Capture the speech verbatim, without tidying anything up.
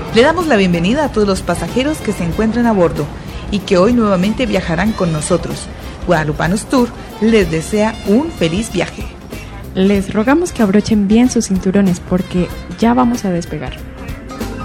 Le damos la bienvenida a todos los pasajeros que se encuentran a bordo y que hoy nuevamente viajarán con nosotros. Guadalupanos Tour les desea un feliz viaje. Les rogamos que abrochen bien sus cinturones porque ya vamos a despegar.